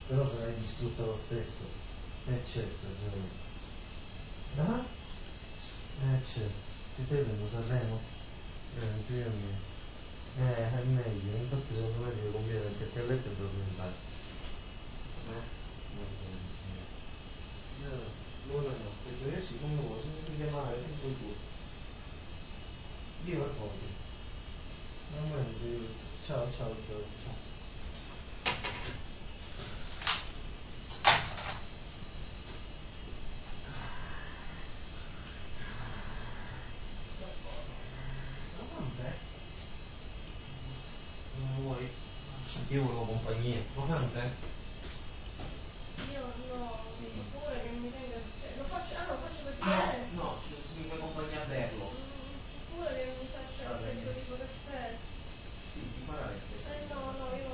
però sarai distrutta lo stesso. Certo, ah? Certo, ti sei venuto a Sanremo? Anche io è meglio, infatti secondo me ti conviene perché a letto è proprio in basso. L'ora no, perché io sì, come vuoi, se mi chiamare, tutto tu. Io racconto. Non voglio, ciao, ciao, ciao, ciao. Non vuoi? Io volevo compagnia, ma fai un tè? Io no, pure che mi tenga. Lo faccio, lo faccio per te? No, se mi fai compagnia a berlo. Pure che mi faccia il tipo caffè. Sì, ti farà il tè. No, io